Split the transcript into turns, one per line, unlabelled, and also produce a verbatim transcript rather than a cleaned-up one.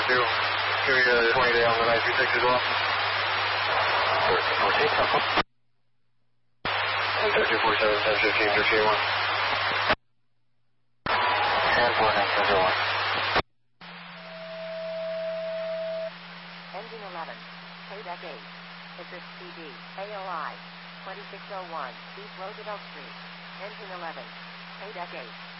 two. Carry uh, twenty day on the nine three six as well.
thirteen fourteen, helpful.
thirteen forty-seven, ten fifteen, thirteen one.
And four nine seven one.
Engine eleven, Quebec eight. Assist T D, A O I, twenty-six oh one, East Roosevelt Street. Engine eleven, Quebec eight.